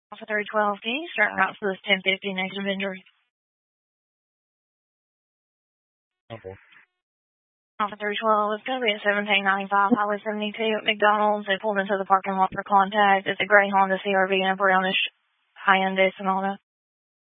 Alpha 312, can you start route for this 1050 negative injury? Okay. Alpha 312, it's going to be at 1795 Highway 72 at McDonald's. They pulled into the parking lot for contact. It's a gray Honda CRV and a brownish high-end Sonata.